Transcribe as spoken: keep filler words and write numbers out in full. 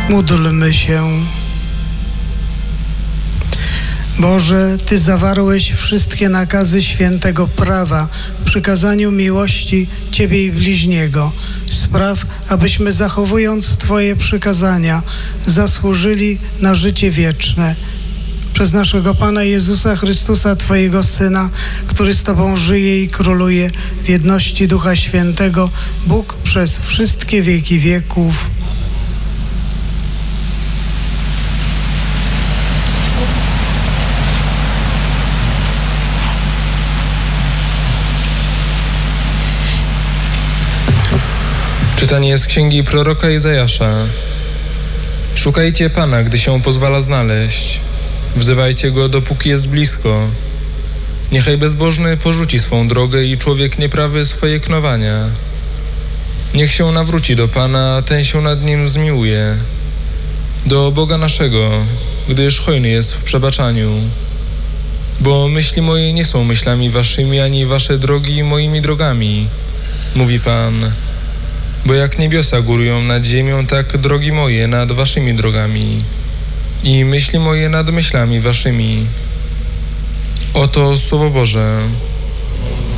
Módlmy się. Boże, Ty zawarłeś wszystkie nakazy świętego prawa w przykazaniu miłości Ciebie i bliźniego. Spraw, abyśmy zachowując Twoje przykazania zasłużyli na życie wieczne. Przez naszego Pana Jezusa Chrystusa, Twojego Syna, który z Tobą żyje i króluje w jedności Ducha Świętego, Bóg przez wszystkie wieki wieków. Czytanie z księgi proroka Izajasza. Szukajcie Pana, gdy się pozwala znaleźć. Wzywajcie Go, dopóki jest blisko. Niechaj bezbożny porzuci swą drogę i człowiek nieprawy swoje knowania. Niech się nawróci do Pana, a ten się nad nim zmiłuje. Do Boga naszego, gdyż hojny jest w przebaczaniu. Bo myśli moje nie są myślami waszymi, ani wasze drogi moimi drogami, mówi Pan. Bo jak niebiosa górują nad ziemią, tak drogi moje nad waszymi drogami i myśli moje nad myślami waszymi. Oto Słowo Boże.